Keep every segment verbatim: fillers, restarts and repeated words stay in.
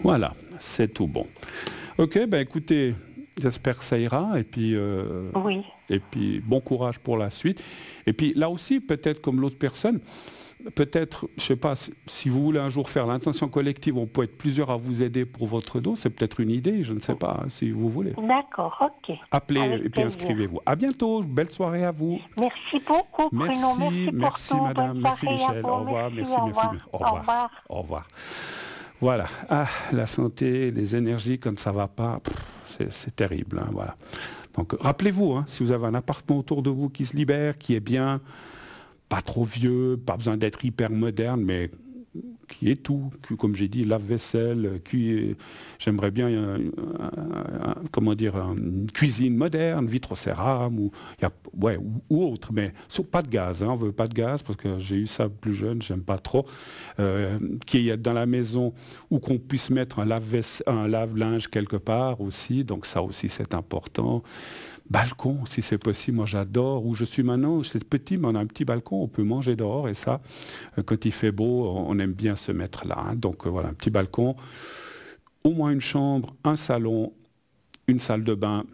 Voilà, c'est tout bon. Ok, ben écoutez, j'espère que ça ira et puis, euh, Oui, et puis bon courage pour la suite. Et puis là aussi, peut-être comme l'autre personne, peut-être, je ne sais pas, si si vous voulez un jour faire l'intention collective, on peut être plusieurs à vous aider pour votre dos, c'est peut-être une idée, je ne sais pas, hein, si vous voulez. d'accord, ok. Appelez et Avec puis plaisir. inscrivez-vous. À bientôt, belle soirée à vous. Merci beaucoup, Bruno. Merci, Merci pour merci tout. Bonne madame, merci soirée à Michel, au vous. revoir, Merci, merci, au merci, revoir. au Au revoir, revoir. au revoir. Voilà, ah, la santé, les énergies, quand ça ne va pas, pff, c'est, c'est terrible, hein, voilà. Donc rappelez-vous, hein, si vous avez un appartement autour de vous qui se libère, qui est bien, pas trop vieux, pas besoin d'être hyper moderne, mais qui est tout, qui, comme j'ai dit, lave-vaisselle, qui est- j'aimerais bien euh, un- un- comment dire, une cuisine moderne, vitrocéram, ou, il y a, ouais, ou, ou autre, mais sur, pas de gaz, hein, on veut pas de gaz, parce que j'ai eu ça plus jeune, j'aime pas trop, euh, qu'il y ait dans la maison, ou qu'on puisse mettre un lave-vaisse- un lave-linge quelque part aussi, donc ça aussi c'est important. Balcon, si c'est possible, moi j'adore. Où je suis maintenant, c'est petit, mais on a un petit balcon, on peut manger dehors et ça, euh, quand il fait beau, on aime bien se mettre là, hein. Donc euh, voilà, un petit balcon, au moins une chambre, un salon, une salle de bain,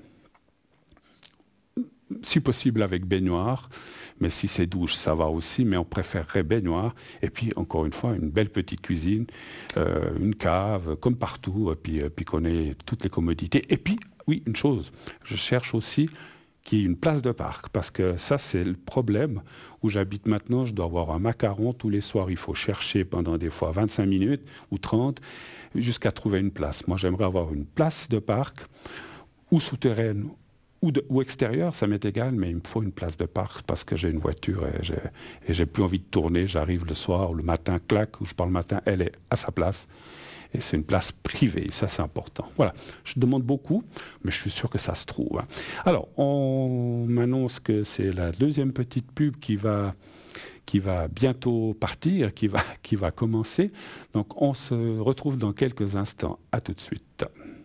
si possible avec baignoire. Mais si c'est douche, ça va aussi, mais on préférerait baignoire. Et puis, encore une fois, une belle petite cuisine, euh, une cave, comme partout, et puis, euh, puis qu'on ait toutes les commodités. Et puis, oui, une chose, je cherche aussi qu'il y ait une place de parc, parce que ça, c'est le problème. Où j'habite maintenant, je dois avoir un macaron tous les soirs. Il faut chercher pendant des fois vingt-cinq minutes ou trente jusqu'à trouver une place. Moi, j'aimerais avoir une place de parc ou souterraine ou, de, ou extérieure, ça m'est égal, mais il me faut une place de parc parce que j'ai une voiture et j'ai, et j'ai plus envie de tourner. J'arrive le soir, ou le matin, clac, ou je parle le matin, elle est à sa place. Et c'est une place privée, ça c'est important. Voilà, je demande beaucoup, mais je suis sûr que ça se trouve, hein. Alors, on m'annonce que c'est la deuxième petite pub qui va, qui va bientôt partir, qui va, qui va commencer. Donc on se retrouve dans quelques instants. À tout de suite.